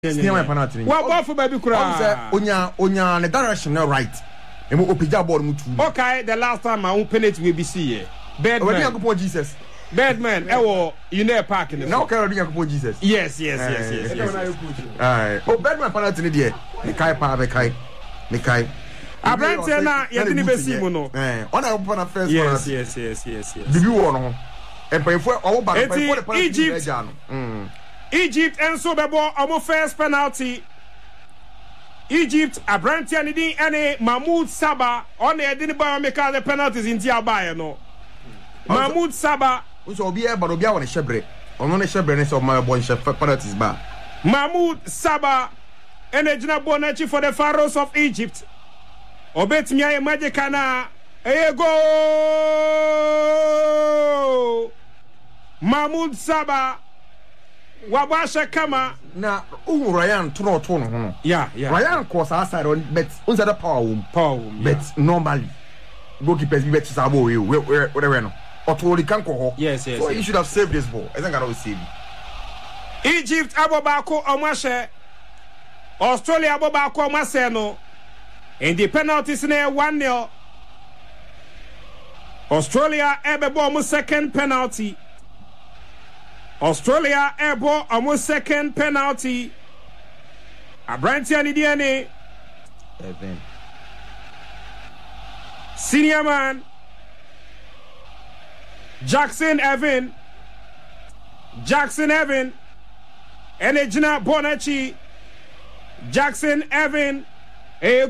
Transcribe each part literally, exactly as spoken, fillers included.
Senior my penalty. What ball for baby kura? Onya onya the direction now right. Emu opija ball mu two. Okay, the last time I won penalty we be see here. Bedman. When you go Jesus. Bedman, e wo you know park in the. Now can you go Jesus? Yes, yes, yes, yes. yes. Alright. Oh, Bedman penalty there. Ne kai pa be kai. Ne kai. Abrante na ye dini be see mu no. Eh, on a open first. Yes, yes, yes, yes, yes. Did you want no? E pay for all back for the penalty. Egypt. Mm. Egypt and so bebo omo first penalty. Egypt Abrante and di ene Mahmoud Saba on e dini ba make the penalties in tia ba no. Mahmoud Saba so obi e ba obi a won shebre. Ono ne shebre ne so ma bo shebre penalties ba. Mahmoud Saba ene jina bonachi for the Pharaohs of Egypt. Obetimi aye magic na e go Mahmoud Saba Wabasha kama na u Ryan to no to no. Yeah, yeah. Ryan cause aside on bet on the power room. Power room. Bet yeah. Normally goalkeepers be bet sabo we where where no. Otoli can go. Yes, yes. So yes. You should have saved this ball. I think I don't save it. Egypt abobako omase. Australia abobako omase no. And the penalties na one nil. Australia ebebo omo second penalty. Australia ebo almost second penalty. Abrante and D N A. Evan. Senior man. Jackson Evan. Jackson Evan. Enejina Bonachi. Jackson Evan. A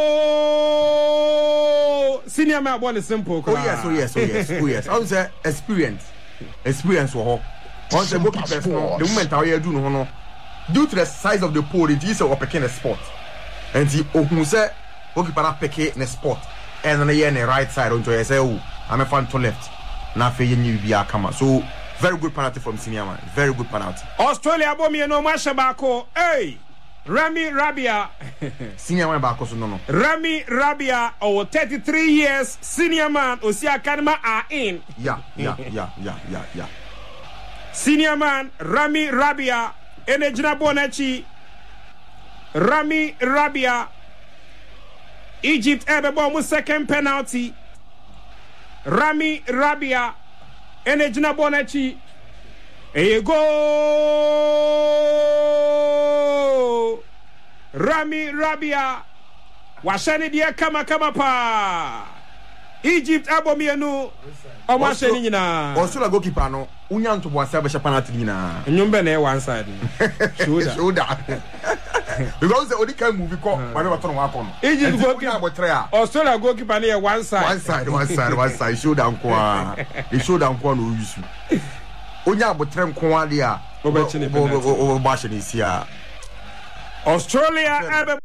go. Senior man one is simple. Oh yes, oh yes, oh yes, oh yes. I would say experience. Experience for once the goalkeepers no, the moment how you do no no, due to the size of the pole, it is a picking a spot, and the ohun say goalkeeper na pick in a spot, and then here in the right side onto you say oh, I'm a fan to left. Na fe yen bi akama. So very good penalty from senior man. Very good penalty. Australia bomi no masha bako. Hey, Rami Rabia. Senior man bako so no no. Rami Rabia, oh thirty-three years senior man. Osia Kanema are in. Yeah, yeah, yeah, yeah, yeah, yeah. Senior man Rami Rabia Enejina Bonachi Rami Rabia Egypt ebebo mu second penalty Rami Rabia Enejina Bonachi e go Rami Rabia washani dia kama kama pa Egypt abomienu omo sheni nyina Australia goalkeeper no unya nto bo asa be penalty nyina nyumbe na e one side shoulder shoulder because the odika move ko wale bato no akọ no Egypt goalkeeper abotre a Australia goalkeeper na one side one side one side one side shoulder nko a the shoulder nko na oyusu onya abotre nko ade a obechi ni penalty o ba sheni si a Australia ebe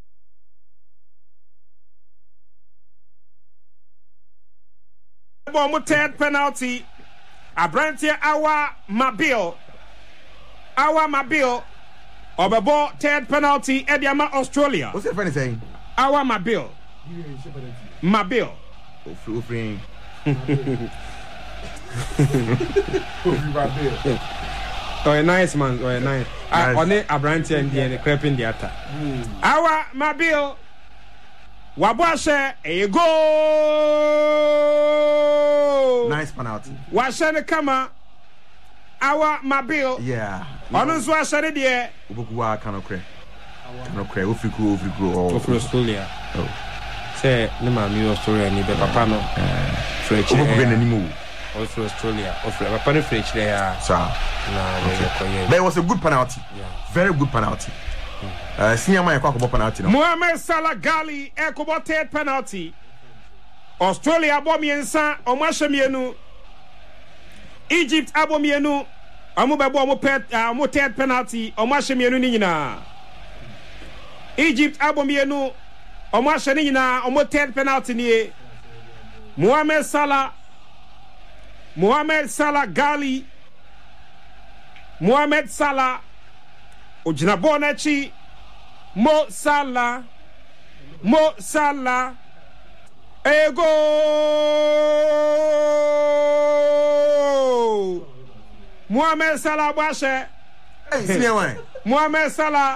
Bomu third penalty. Abrante Awa Mabil. Awa Mabil. Obebo third penalty. Ediama Australia. What's that friend saying? Awa Mabil. Mabil. Offering. Oh, a nice man. Oh, a nice. On it, Abrante and the creeping the attack. Awa Mabil. Wabashe a go. Nice penalty. Washane kama Awa Mabil. Yeah. Onu so ashare de Obukuwa kanokre. Kanokre ofiku ofiku oh. Of Australia. Oh. Say ne ma mi Australia ni be papa no. French. Obukuwa na nimu. Of Australia. Of papa no French there. Sir. Na but it was a good penalty. Yeah. Very good penalty. Uh, senior man yakwa penalty no. Mohamed Salah Gali ekobo third penalty. Australia abomiensa omashemienu. Egypt abomienu. Amu bebo amu pet amu third penalty omashemienu ni nyina. Egypt abomienu omasheni nyina omu third penalty ni. Mohamed Salah Mohamed Salah Gali Mohamed Salah Ojina Bonachi Mo Salah Mo Salah Ego Mohamed Salah Bashe Hey, senior man. Mohamed Salah